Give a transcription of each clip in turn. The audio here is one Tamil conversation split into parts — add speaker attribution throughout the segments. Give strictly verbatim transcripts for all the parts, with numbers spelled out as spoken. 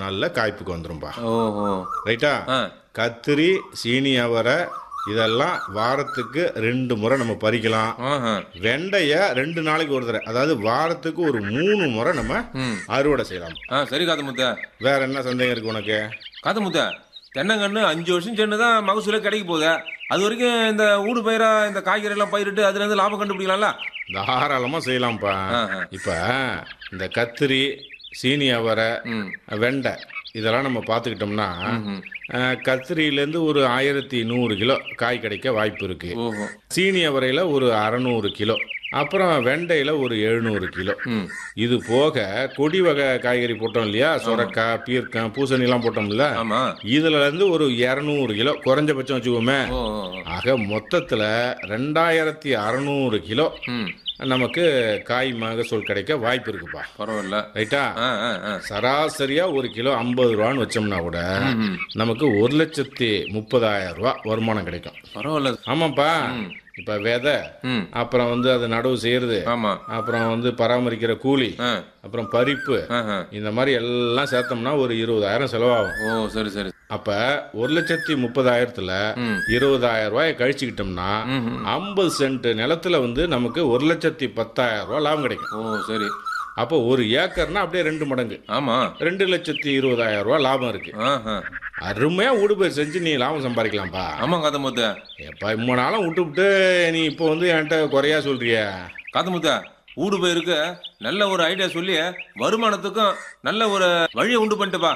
Speaker 1: நாள்ல காய்ப்புக்கு வந்துரும்பா.
Speaker 2: ஓஹோ.
Speaker 1: ரைட்டா?
Speaker 2: ஆ.
Speaker 1: கத்திரி, சீனி அவரை இதெல்லாம் வாரத்துக்கு ரெண்டு முறை நம்ம பறிக்கலாம்.
Speaker 2: ஆஹா.
Speaker 1: வெண்டைய ரெண்டு நாளைக்கு ஒரு தடவை, அதாவது வாரத்துக்கு ஒரு மூணு முறை நம்ம
Speaker 2: ம்.
Speaker 1: அறுவடை செய்யலாம்.
Speaker 2: ஆ சரி காத்து முத்த.
Speaker 1: வேற என்ன சந்தேகம் இருக்கு உனக்கு?
Speaker 2: காத்து முத்த, தென்னங்கன்று அஞ்சு வருஷம் சென்று தான் மகசூலே கிடைக்க போகுது. அது வரைக்கும் இந்த ஊடு பயிரா இந்த காய்கறி எல்லாம் பயிரிட்டு அதுல இருந்து லாபம் கண்டுபிடிக்கலாம்ல?
Speaker 1: தாராளமா செய்யலாம்ப்பா.
Speaker 2: ஆஹா.
Speaker 1: இப்ப இந்த கத்திரி, சீனி அவரை,
Speaker 2: ம்.
Speaker 1: வெண்டை இதெல்லாம் நம்ம பார்த்துக்கிட்டோம்னா
Speaker 2: ம்ஹும்.
Speaker 1: அஹ், கத்திரியிலேருந்து ஒரு ஆயிரத்தி நூறு கிலோ காய் கிடைக்க வாய்ப்பு இருக்கு.
Speaker 2: ஓஹோ.
Speaker 1: சீனி அவரையில் ஒரு அறநூறு கிலோ, அப்புறம் வெண்டையில் ஒரு எழுநூறு கிலோ.
Speaker 2: ம்.
Speaker 1: இது போக கொடி வகை காய்கறி போட்டோம் இல்லையா, சொரக்காய், பீர்க்கம், பூசணிலாம் போட்டோம்ல,
Speaker 2: ஆமா.
Speaker 1: இதுல இருந்து ஒரு இரநூறு கிலோ குறைஞ்சபட்சம் வச்சுக்கோமே.
Speaker 2: ஓ ஓ, ஓ.
Speaker 1: ஆக மொத்தத்தில் ரெண்டாயிரத்தி அறநூறு கிலோ
Speaker 2: ம்.
Speaker 1: நமக்கு காய் மகசூல் கிடைக்க வாய்ப்பு இருக்குப்பா.
Speaker 2: பரவாயில்ல.
Speaker 1: ரைட்டா?
Speaker 2: ஆ ஆ ஆ.
Speaker 1: சராசரியா ஒரு கிலோ ஐம்பது ரூபான்னு வச்சோம்னா கூட
Speaker 2: ம்ஹும்.
Speaker 1: நமக்கு ஒரு லட்சத்தி முப்பதாயிரம் ரூபாய் வருமானம் கிடைக்கும்.
Speaker 2: பரவாயில்ல.
Speaker 1: ஆமாப்பா. இப்ப விதை,
Speaker 2: ம்.
Speaker 1: அப்புறம் வந்து அது நடவு செய்யறது,
Speaker 2: ஆமா.
Speaker 1: அப்புறம் வந்து பராமரிக்கிற கூலி,
Speaker 2: ஆ.
Speaker 1: அப்புறம் பறிப்பு,
Speaker 2: ஆஹா.
Speaker 1: இந்த மாதிரி எல்லாம் சேர்த்தோம்னா ஒரு இருபதாயிரம் செலவாகும்.
Speaker 2: ஓ சரி சரி.
Speaker 1: அப்ப ஒரு லட்சத்தி முப்பதாயிரத்துல
Speaker 2: ம்.
Speaker 1: இருபதாயிரம் ரூபாயை கழிச்சுக்கிட்டோம்னா
Speaker 2: ம்ஹும்.
Speaker 1: ஐம்பது சென்ட் நிலத்துல வந்து நமக்கு ஒரு லட்சத்தி பத்தாயிரம் ரூபாய் லாபம் கிடைக்கும்.
Speaker 2: ஓ சரி.
Speaker 1: அப்போ ஒரு ஏக்கர்னா அப்படியே ரெண்டு மடங்கு,
Speaker 2: ஆமா.
Speaker 1: ரெண்டு லட்சத்தி இருபதாயிரம் ரூபாய் லாபம் இருக்கு.
Speaker 2: ஆஹா.
Speaker 1: அருமையா ஊடுபயிர் செஞ்சு நீ லாபம் சம்பாதிக்கலாம்ப்பா.
Speaker 2: ஆமா காத்து முத்த.
Speaker 1: எப்ப இம்ம நாளும் விட்டு விட்டு நீ இப்போ வந்து என்கிட்ட குறையா சொல்றிய.
Speaker 2: காத்து முத்த, ஊடு பயிருக்கு நல்ல ஒரு ஐடியா சொல்லி வருமானத்துக்கும் நல்ல ஒரு வழியை உண்டு பண்ணிட்டுப்பா.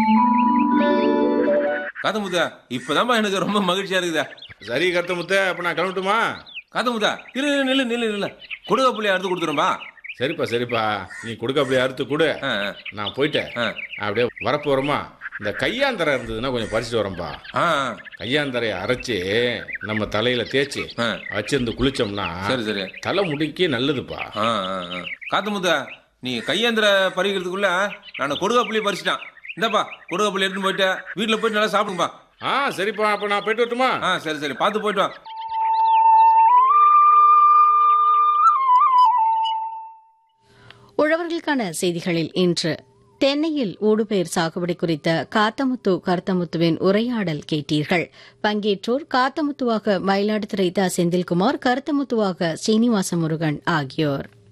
Speaker 2: காத்து முத்த, இப்பதான்ப்பா எனக்கு ரொம்ப மகிழ்ச்சியா இருக்குதா.
Speaker 1: சரி கருத்த முத்த, அப்ப நான் கிளம்பட்டுமா?
Speaker 2: காத்து முத்த, இரு இரு, நில்லு நில்லு நில்லு. கொடுக்க புள்ளைய அறுத்து கொடுத்துரும்பா.
Speaker 1: சரிப்பா சரிப்பா, நீ கொடுக்க அப்படியே அறுத்து கொடு.
Speaker 2: ஆ, ஆ.
Speaker 1: நான் போயிட்டேன்.
Speaker 2: ஆ.
Speaker 1: அப்படியே வரப்போறோமா, இந்த கையாந்தரை இருந்ததுன்னா கொஞ்சம் பறிச்சுட்டு வரேன்பா.
Speaker 2: ஆ,
Speaker 1: கையாந்தரையை அரைச்சி நம்ம தலையில தேய்ச்சி
Speaker 2: ஆ.
Speaker 1: வச்சிருந்து குளிச்சோம்னா
Speaker 2: சரி சரி.
Speaker 1: தலை முடிக்கே நல்லதுப்பா.
Speaker 2: ஆ, ஆ, ஆ. காத்து முத்த, நீ கையேந்திர பறிக்கிறதுக்குள்ள நான் கொடுக்க புள்ளைய பறிச்சிட்டான். இந்தாப்பா கொடுக்க புள்ளி எடுத்துன்னு போயிட்டு வீட்டுல போயிட்டு நல்லா சாப்பிடுங்கப்பா.
Speaker 1: ஆ சரிப்பா, அப்ப நான் போயிட்டு வரட்டுமா?
Speaker 2: ஆ சரி சரி, பார்த்து போயிட்டு வா.
Speaker 3: உழவர்களுக்கான செய்திகளில் இன்று தென்னையில் ஊடுபயிர் சாகுபடி குறித்த காத்தமுத்து கருத்தமுத்துவின் உரையாடல் கேட்டீர்கள். பங்கேற்றோர் காத்தமுத்துவாக மயிலாடுதுறை தா செந்தில்குமார், கருத்தமுத்துவாக ஸ்ரீனிவாச முருகன் ஆகியோர்.